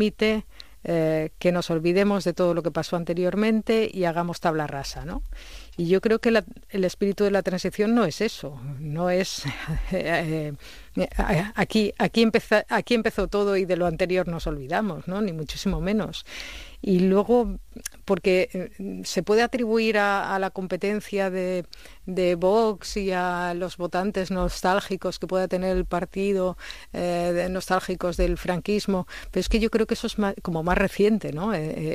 permite que nos olvidemos de todo lo que pasó anteriormente y hagamos tabla rasa, ¿no? Y yo creo que el espíritu de la transición no es eso, no es aquí empezó todo y de lo anterior nos olvidamos, ¿no? Ni muchísimo menos. Y luego, porque se puede atribuir a la competencia de Vox y a los votantes nostálgicos que pueda tener el partido, nostálgicos del franquismo, pero es que yo creo que eso es como más reciente, ¿no?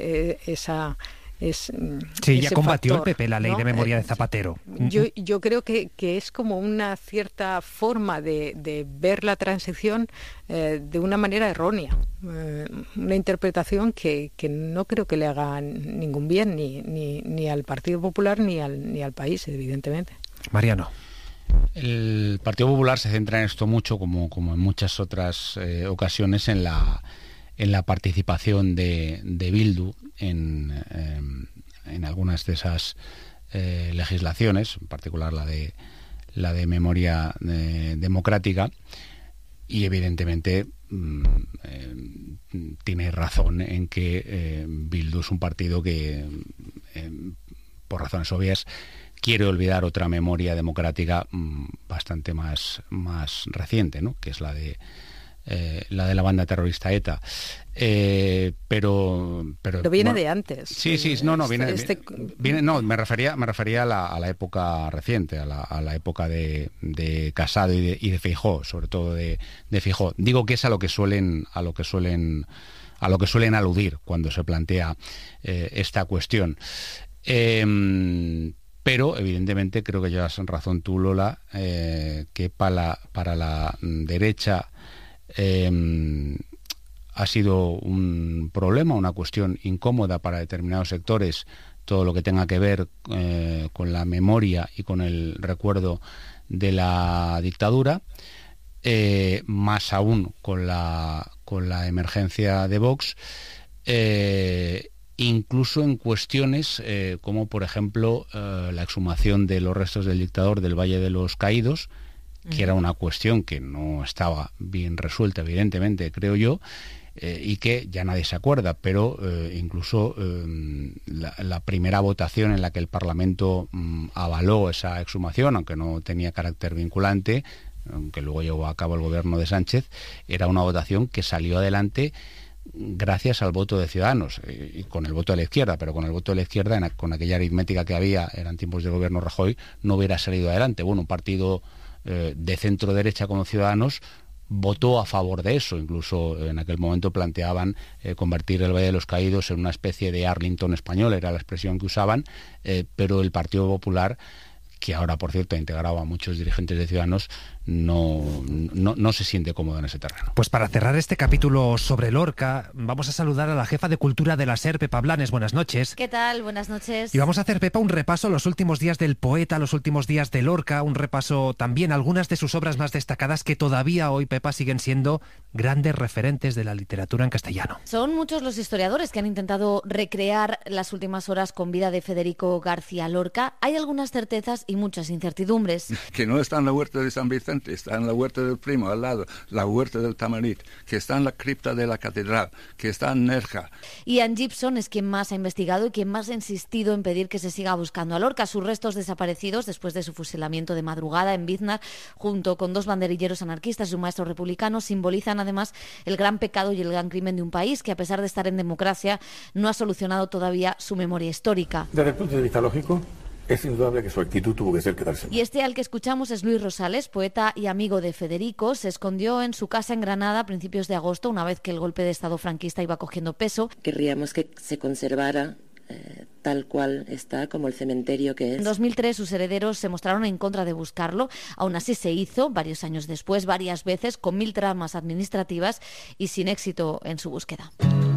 Sí, ya combatió factor, el PP la ley, ¿no?, de memoria de Zapatero. Yo creo que es como una cierta forma de ver la transición de una manera errónea, una interpretación que no creo que le haga ningún bien ni al Partido Popular ni al país, evidentemente. Mariano. El Partido Popular se centra en esto mucho, como en muchas otras ocasiones, en la participación de Bildu en algunas de esas legislaciones, en particular la de memoria democrática, y evidentemente tiene razón en que Bildu es un partido que, por razones obvias, quiere olvidar otra memoria democrática bastante más reciente, ¿no?, que es la de la banda terrorista ETA, pero viene de antes. Sí, viene. No, me refería a la época reciente, a la época de Casado y de Feijóo, sobre todo de Feijóo. Digo que es a lo que suelen aludir cuando se plantea esta cuestión. Pero, evidentemente, creo que llevas razón tú, Lola, que para la derecha ha sido un problema, una cuestión incómoda para determinados sectores, todo lo que tenga que ver con la memoria y con el recuerdo de la dictadura, más aún con la emergencia de Vox, incluso en cuestiones como, por ejemplo, la exhumación de los restos del dictador del Valle de los Caídos, que era una cuestión que no estaba bien resuelta, evidentemente, creo yo, y que ya nadie se acuerda, pero incluso la primera votación en la que el Parlamento avaló esa exhumación, aunque no tenía carácter vinculante, aunque luego llevó a cabo el gobierno de Sánchez, era una votación que salió adelante gracias al voto de Ciudadanos y con el voto de la izquierda, pero con el voto de la izquierda, con aquella aritmética que había, eran tiempos de gobierno Rajoy, no hubiera salido adelante. Bueno, un partido de centro derecha como Ciudadanos votó a favor de eso, incluso en aquel momento planteaban convertir el Valle de los Caídos en una especie de Arlington español, era la expresión que usaban, pero el Partido Popular, que ahora, por cierto, ha integrado a muchos dirigentes de Ciudadanos, no se siente cómodo en ese terreno. Pues para cerrar este capítulo sobre Lorca, vamos a saludar a la jefa de Cultura de la SER, Pepa Blanes. Buenas noches. ¿Qué tal? Buenas noches. Y vamos a hacer, Pepa, un repaso a los últimos días del poeta, los últimos días de Lorca, un repaso también a algunas de sus obras más destacadas que todavía hoy, Pepa, siguen siendo grandes referentes de la literatura en castellano. Son muchos los historiadores que han intentado recrear las últimas horas con vida de Federico García Lorca. Hay algunas certezas y muchas incertidumbres. Que no está en la huerta de San Vicente, está en la huerta del Primo, al lado, la huerta del Tamarit, que está en la cripta de la catedral, que está en Nerja. Ian Gibson es quien más ha investigado y quien más ha insistido en pedir que se siga buscando a Lorca. Sus restos desaparecidos después de su fusilamiento de madrugada en Biznar, junto con 2 banderilleros anarquistas y un maestro republicano, simbolizan además el gran pecado y el gran crimen de un país que, a pesar de estar en democracia, no ha solucionado todavía su memoria histórica. Desde el punto de vista lógico, es indudable que su actitud tuvo que ser quedarse. Y este al que escuchamos es Luis Rosales, poeta y amigo de Federico. Se escondió en su casa en Granada a principios de agosto, una vez que el golpe de Estado franquista iba cogiendo peso. Querríamos que se conservara tal cual está, como el cementerio que es. En 2003 sus herederos se mostraron en contra de buscarlo. Aún así se hizo, varios años después, varias veces, con 1000 tramas administrativas y sin éxito en su búsqueda.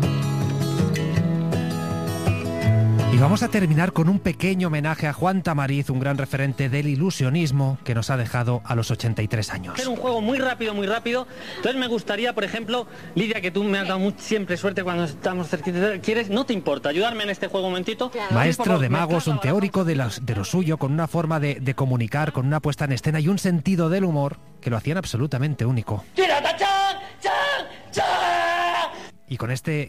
Y vamos a terminar con un pequeño homenaje a Juan Tamariz, un gran referente del ilusionismo que nos ha dejado a los 83 años. Hacer un juego muy rápido, muy rápido. Entonces me gustaría, por ejemplo, Lidia, que tú me has dado siempre suerte cuando estamos cerquita. ¿Quieres? ¿No te importa ayudarme en este juego un momentito? Claro. Maestro de magos, un teórico de lo suyo, con una forma de comunicar, con una puesta en escena y un sentido del humor que lo hacían absolutamente único. ¡Tira, tachán! ¡Chan! ¡Chan! y con este